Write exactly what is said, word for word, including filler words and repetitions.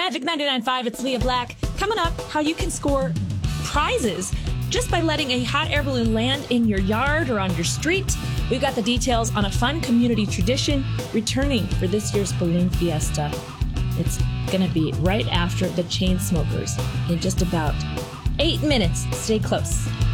Magic ninety-nine point five, it's Leah Black. Coming up, how you can score prizes just by letting a hot air balloon land in your yard or on your street. We've got the details on a fun community tradition returning for this year's Balloon Fiesta. It's going to be right after the Chainsmokers in just about eight minutes. Stay close.